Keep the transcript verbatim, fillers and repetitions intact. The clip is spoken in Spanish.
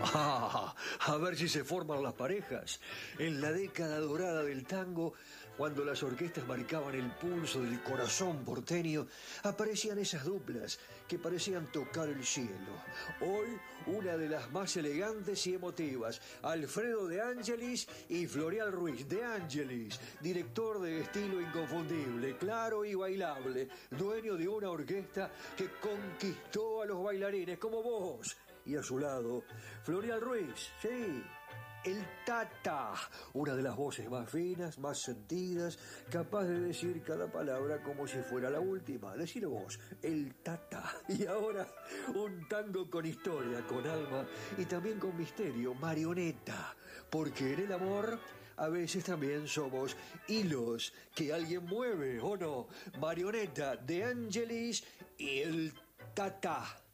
Ah, a ver si se forman las parejas. En la década dorada del tango, cuando las orquestas marcaban el pulso del corazón porteño, aparecían esas duplas que parecían tocar el cielo. Hoy, una de las más elegantes y emotivas, Alfredo De Angelis y Floreal Ruiz. De Angelis, director de estilo inconfundible, claro y bailable, dueño de una orquesta que conquistó a los bailarines como vos. Y a su lado, Floreal Ruiz, sí, el Tata, una de las voces más finas, más sentidas, capaz de decir cada palabra como si fuera la última. Decilo vos, el Tata. Y ahora, un tango con historia, con alma y también con misterio, Marioneta. Porque en el amor, a veces también somos hilos que alguien mueve, ¿o no? Marioneta, De Angelis y el Tata.